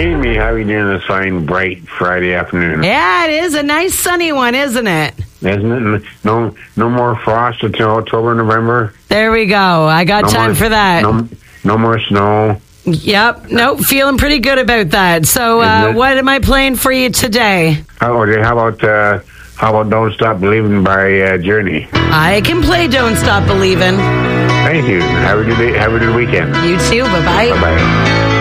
Hey, me, how are you doing this fine, bright Friday afternoon? Yeah, it is a nice sunny one, isn't it? Isn't it? No more frost until October, November. There we go. I got time for that. No more snow. Yep. Nope. Feeling pretty good about that. So, what am I playing for you today? How about Don't Stop Believing by Journey? I can play Don't Stop Believing. Thank you. Have a good weekend. You too. Bye-bye. Bye-bye.